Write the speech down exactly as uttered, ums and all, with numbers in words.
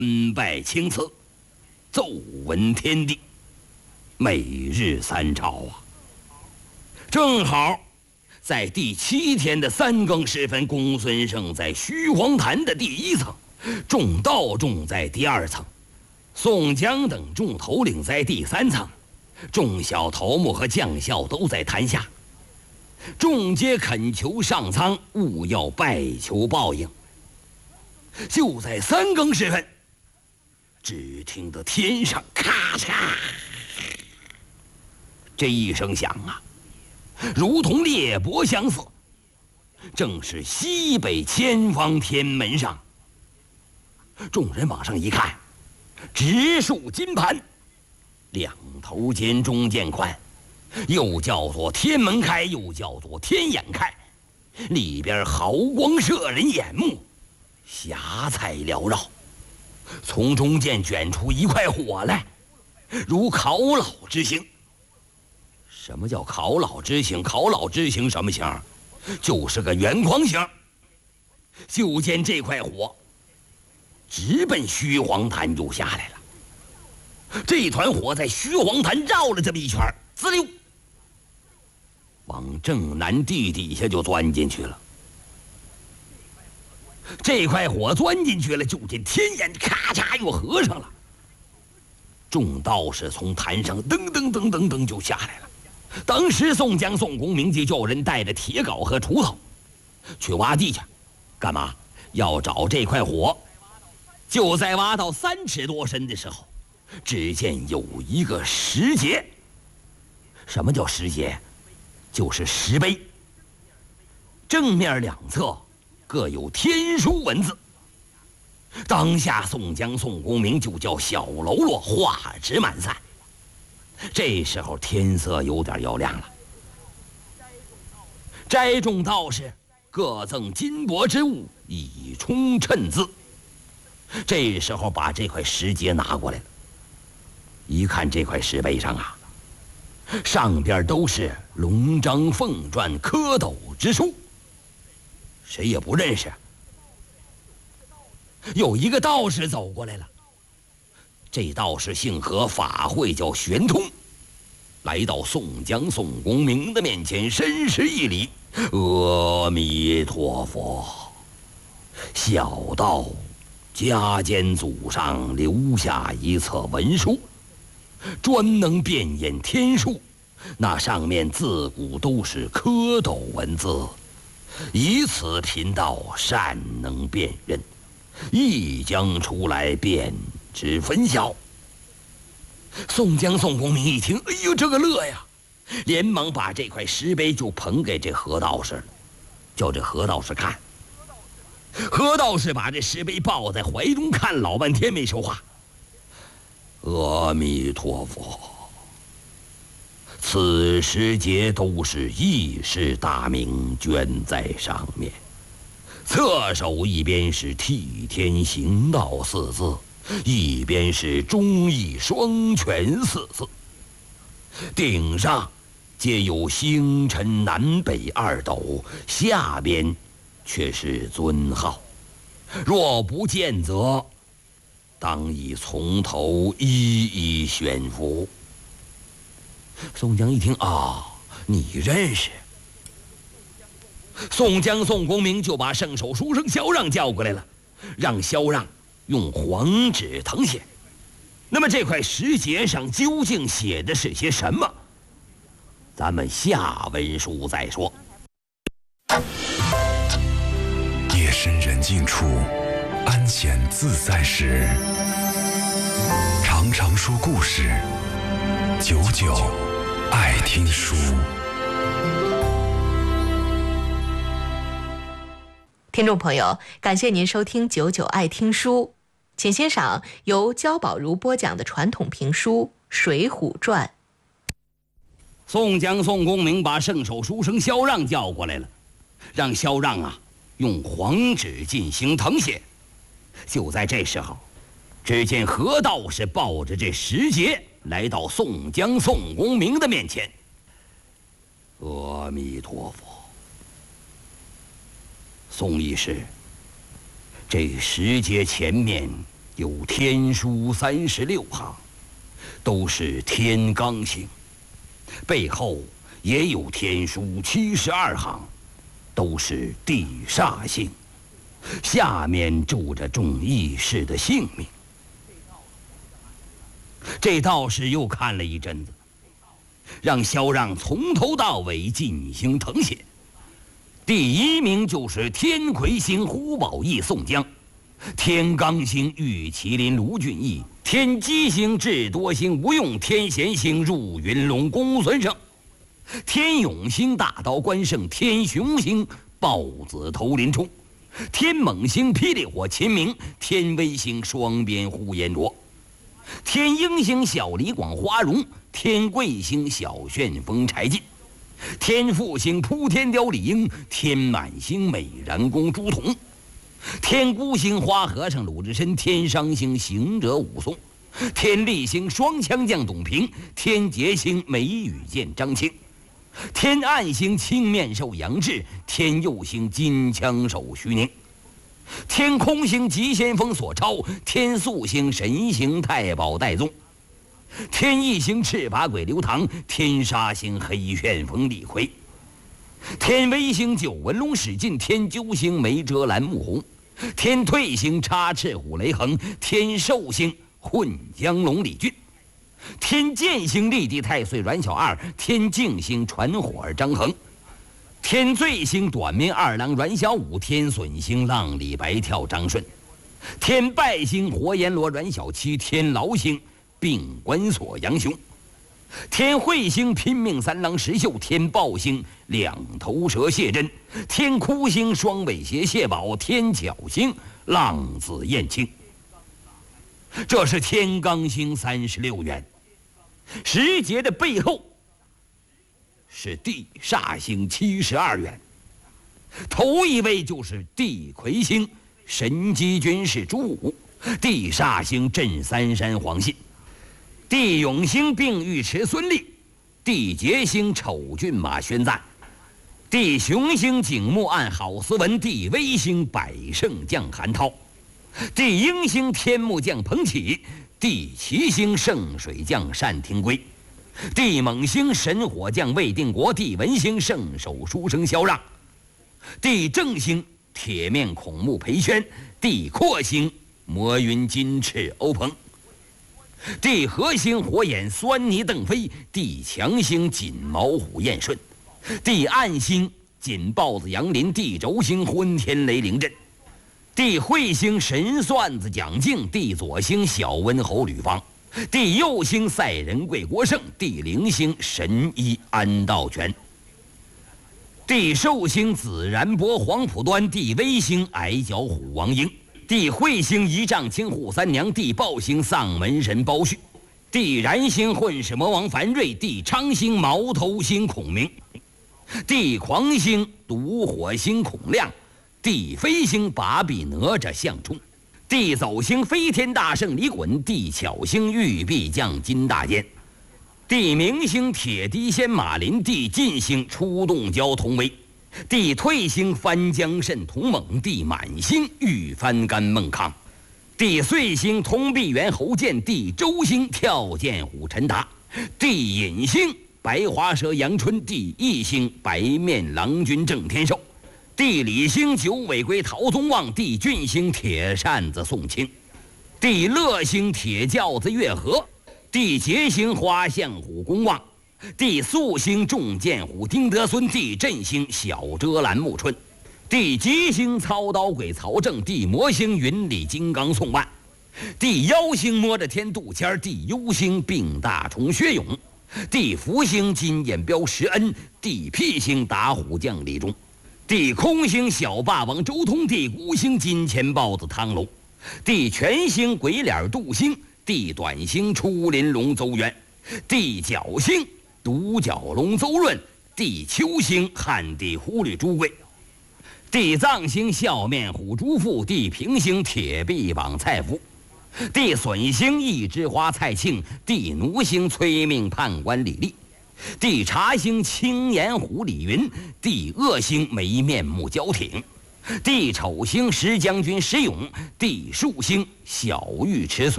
恩拜青辞，奏闻天地，每日三朝啊。正好在第七天的三更时分，公孙胜在虚皇坛的第一层，众道众在第二层，宋江等众头领在第三层，众小头目和将校都在坛下，众皆恳求上苍勿要拜求报应。就在三更时分，只听得天上咔嚓这一声响啊，如同裂帛相似，正是西北前方天门上。众人往上一看，直竖金盘，两头尖，中间宽，又叫做天门开，又叫做天眼开，里边毫光射人眼目，霞彩缭绕，从中间卷出一块火来，如烤老之形。什么叫烤老之形？烤老之形什么形？就是个圆框形。就见这块火直奔虚皇坛就下来了。这团火在虚皇坛绕了这么一圈，滋溜往正南地底下就钻进去了。这块火钻进去了，就见天眼咔嚓又合上了。众道士从坛上噔噔噔噔噔就下来了。当时宋江、宋公明就叫人带着铁镐和锄头去挖地去，干嘛？要找这块火。就在挖到三尺多深的时候，只见有一个石碣。什么叫石碣？就是石碑，正面两侧各有天书文字。当下宋江、宋公明就叫小喽啰画纸满散。这时候天色有点要亮了，斋众道士各赠金帛之物以充衬资。这时候把这块石碣拿过来了，一看这块石碑上啊，上边都是龙章凤传蝌蚪之书，谁也不认识。有一个道士走过来了，这道士姓何，法会叫玄通，来到宋江、宋公明的面前，深施一礼：“阿弥陀佛，小道家间祖上留下一册文书，专能辨验天数，那上面自古都是蝌蚪文字，以此贫道善能辨认，一将出来便知分晓。”宋江、宋公明一听，哎呦，这个乐呀，连忙把这块石碑就捧给这何道士了，叫这何道士看。何道士把这石碑抱在怀中看老半天没说话。阿弥陀佛，此石碣都是义士大名捐在上面，侧手一边是替天行道四字，一边是忠义双全四字，顶上皆有星辰南北二斗，下边却是尊号。若不见则当以从头一一宣符。宋江一听啊，你认识？宋江、宋公明就把圣手书生萧让叫过来了，让萧让用黄纸誊写。那么这块石碣上究竟写的是些什么？咱们下文书再说。 夜深人静处，安闲自在时，常常说故事，久久爱听书。 听众朋友，感谢您收听九九爱听书，请欣赏由焦宝如播讲的传统评书《水浒传》。 宋江、宋公明把圣手书生萧让叫过来了，让萧让啊用黄纸进行誊写。就在这时候，只见何道士抱着这石碣来到宋江、宋公明的面前。阿弥陀佛，宋义师，这石碣前面有天书三十六行，都是天罡星；背后也有天书七十二行，都是地煞星。下面住着众义士的性命。这道士又看了一阵子，让萧让从头到尾进行誊写。第一名就是天魁星胡宝义宋江，天罡星玉麒麟卢俊义，天机星智多星吴用，天贤星入云龙公孙胜，天永星大刀关胜，天雄星豹子头林冲，天猛星霹雳火秦明，天威星双鞭呼延灼，天鹰星小李广花荣，天贵星小旋风柴进，天复星扑天雕李应，天满星美髯公朱仝，天孤星花和尚鲁智深，天伤星行者武松，天力星双枪将董平，天劫星梅雨剑张清，天暗星青面兽杨志，天佑星金枪手徐宁，天空星急先锋索超，天宿星神行太保戴宗，天翼星赤把鬼刘唐，天杀星黑旋风李逵，天威星九纹龙史进，天鸠星梅遮拦穆弘，天退星插翅虎雷横，天寿星混江龙李俊，天剑星立地太岁阮小二，天镜星传火儿张衡，天罪星短面二郎阮小五，天损星浪里白跳张顺，天败星火焰罗阮小七，天牢星病关索杨雄，天彗星拼命三郎石秀，天豹星两头蛇谢真，天哭星双尾蝎谢宝，天巧星浪子燕青。这是天罡星三十六员。时节的背后是地煞星七十二员，头一位就是地魁星神机军师朱武，地煞星镇三山黄信，地永星并尉迟孙立，地劫星丑骏马宣赞，地雄星景木暗郝思文，地威星百胜将韩涛，地鹰星天目将彭起，地奇星圣水将单廷圭，地猛星神火将魏定国，地文星圣手书生萧让，地正星铁面孔目裴宣，地阔星魔云金翅欧鹏，地合星火眼酸泥邓飞，地强星锦毛虎燕顺，地暗星锦豹子杨林，地轴星昏天雷凌震，地彗星神算子蒋敬，地左星小温侯吕方，地右星赛人贵国胜，地灵星神医安道全，地寿星紫然伯黄浦端，地威星矮脚虎王英，地彗星一丈青扈三娘，地豹星丧门神包胥，地燃星混世魔王樊瑞，地昌星毛头星孔明，地狂星毒火星孔亮，地飞星把臂哪吒项冲，地走星飞天大圣李衮，地巧星玉臂将金大坚，地明星铁笛仙马林，地进星出动蛟童威，地退星翻江蜃童猛，地满星玉翻干孟康，地岁星通臂猿侯健，地周星跳涧虎陈达，地隐星白花蛇杨春，地义星白面郎君郑天寿，地理星九尾龟陶宗旺，地俊星铁扇子宋清，地乐星铁轿子月和，地劫星花象虎公望，地宿星重剑虎丁德孙，地震星小遮拦穆春，地吉星操刀鬼曹正，地魔星云里金刚宋万，地妖星摸着天杜谦，地幽星病大虫薛勇，地福星金眼彪石恩，地辟星打虎将李忠，地空星小霸王周通，地孤星金钱豹子汤龙，地全星鬼脸杜星，地短星出林龙邹渊，地角星独角龙邹润，地丘星汉地忽略朱贵，地藏星笑面虎朱富，地平星铁臂膀蔡福，地损星一枝花蔡庆，地奴星催命判官李立，地茶星青眼虎李云，地恶星没面目焦挺， 地丑星石将军石勇，地庶星小尉迟绥。